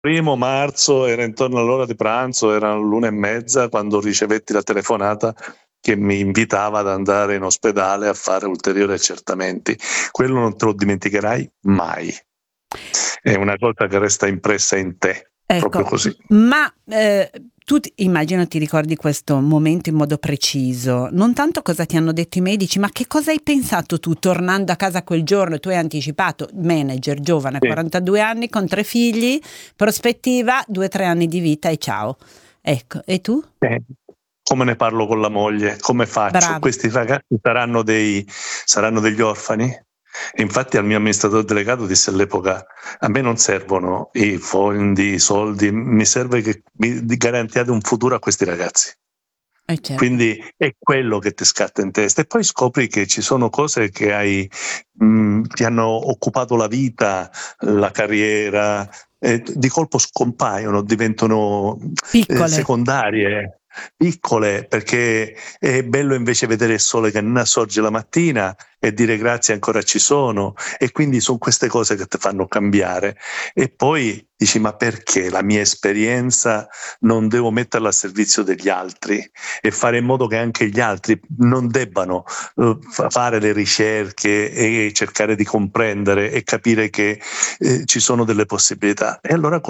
primo marzo, era intorno all'ora di pranzo, erano l'1:30 quando ricevetti la telefonata che mi invitava ad andare in ospedale a fare ulteriori accertamenti. Quello non te lo dimenticherai mai. È una cosa che resta impressa in te, proprio Ecco, così. ma tu immagino ti ricordi questo momento in modo preciso, non tanto cosa ti hanno detto i medici, ma che cosa hai pensato tu tornando a casa quel giorno? Tu hai anticipato, manager, giovane, Sì. 42 anni, con 3 figli, prospettiva, 2-3 anni di vita e ciao. Ecco, e tu? Come ne parlo con la moglie? Come faccio? Bravo. Questi ragazzi saranno degli orfani? Infatti al mio amministratore delegato disse all'epoca: a me non servono i fondi, i soldi, mi serve che mi garantiate un futuro a questi ragazzi. Certo. Quindi è quello che ti scatta in testa, e poi scopri che ci sono cose che ti hanno occupato la vita, la carriera, di colpo scompaiono, diventano Piccole. secondarie, piccole, perché è bello invece vedere il sole che non sorge la mattina e dire grazie ancora ci sono, e quindi sono queste cose che ti fanno cambiare. E poi dici: ma perché la mia esperienza non devo metterla a servizio degli altri e fare in modo che anche gli altri non debbano fare le ricerche e cercare di comprendere e capire che ci sono delle possibilità. E allora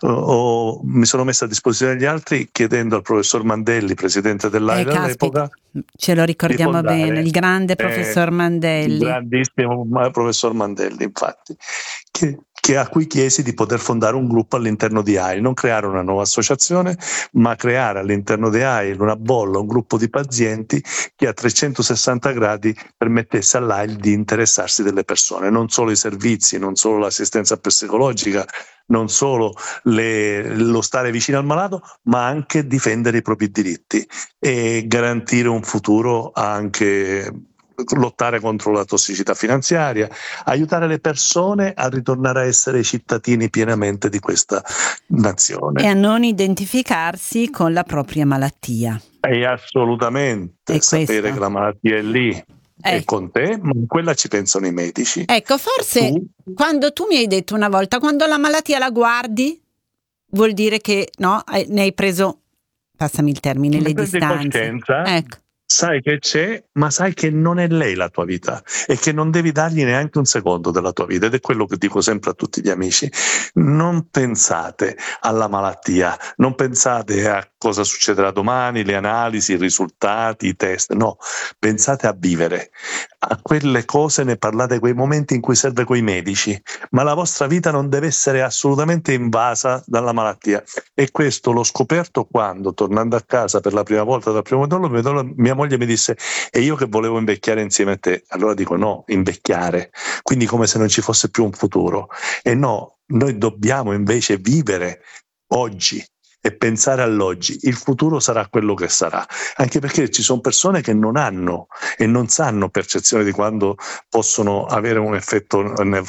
mi sono messo a disposizione degli altri, chiedendo al professor Mandelli, presidente dell'AIRE Caspita, all'epoca, ce lo ricordiamo bene, il grande professor il Mandelli. grandissimo professor Mandelli, infatti, a cui chiesi di poter fondare un gruppo all'interno di AIL, non creare una nuova associazione, ma creare all'interno di AIL una bolla, un gruppo di pazienti che a 360 gradi permettesse all'AIL di interessarsi delle persone, non solo i servizi, non solo l'assistenza psicologica, non solo lo stare vicino al malato, ma anche difendere i propri diritti e garantire un futuro, anche lottare contro la tossicità finanziaria, aiutare le persone a ritornare a essere cittadini pienamente di questa nazione. E a non identificarsi con la propria malattia. E assolutamente È sapere questo. che la malattia è lì, è con te, ma in quella ci pensano i medici. Ecco, forse quando tu mi hai detto una volta, quando la malattia la guardi, vuol dire che no, ne hai preso, passami il termine, ne le prendi distanze. coscienza, Ecco. sai che c'è, ma sai che non è lei la tua vita e che non devi dargli neanche un secondo della tua vita. Ed è quello che dico sempre a tutti gli amici: non pensate alla malattia, non pensate a cosa succederà domani, le analisi, i risultati, i test, no, pensate a vivere. A quelle cose ne parlate, quei momenti in cui serve quei medici, ma la vostra vita non deve essere assolutamente invasa dalla malattia. E questo l'ho scoperto quando, tornando a casa per la prima volta dal primo midollo, mia moglie mi disse: e io che volevo invecchiare insieme a te. Allora dico: no, invecchiare, quindi come se non ci fosse più un futuro. E no, noi dobbiamo invece vivere oggi e pensare all'oggi. Il futuro sarà quello che sarà, anche perché ci sono persone che non hanno e non sanno percezione di quando possono avere un effetto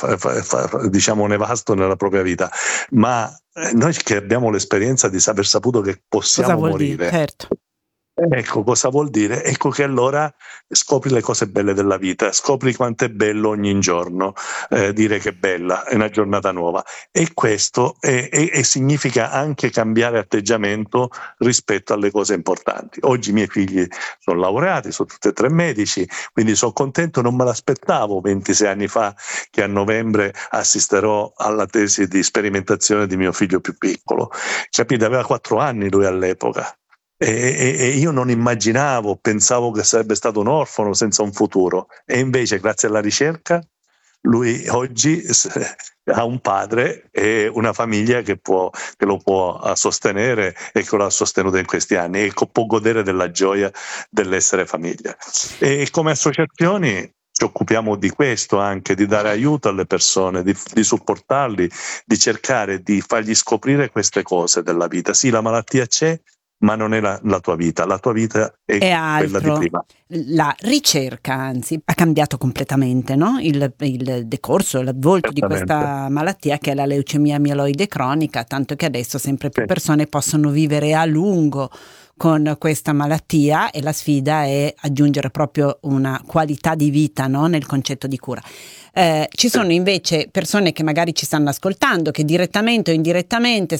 diciamo nefasto nella propria vita, ma noi che abbiamo l'esperienza di aver saputo che possiamo Cosa vuol morire, dire? Certo. ecco cosa vuol dire. Ecco che allora scopri le cose belle della vita, scopri quanto è bello ogni giorno, dire che è bella, è una giornata nuova, e questo significa anche cambiare atteggiamento rispetto alle cose importanti. Oggi i miei figli sono laureati, sono tutti e 3 medici, quindi sono contento, non me l'aspettavo 26 anni fa che a novembre assisterò alla tesi di sperimentazione di mio figlio più piccolo. Capite, aveva 4 anni lui all'epoca. E io non immaginavo, pensavo che sarebbe stato un orfano senza un futuro, e invece grazie alla ricerca lui oggi ha un padre e una famiglia che lo può sostenere e che lo ha sostenuto in questi anni, e può godere della gioia dell'essere famiglia. E come associazioni ci occupiamo di questo, anche di dare aiuto alle persone, di supportarli, di cercare di fargli scoprire queste cose della vita. Sì, la malattia c'è, ma non è la tua vita è quella di prima. La ricerca, anzi, ha cambiato completamente, no? Il decorso, il volto di questa malattia, che è la leucemia mieloide cronica, tanto che adesso sempre più persone possono vivere a lungo con questa malattia, e la sfida è aggiungere proprio una qualità di vita, no? Nel concetto di cura. Ci sono invece persone che magari ci stanno ascoltando, che direttamente o indirettamente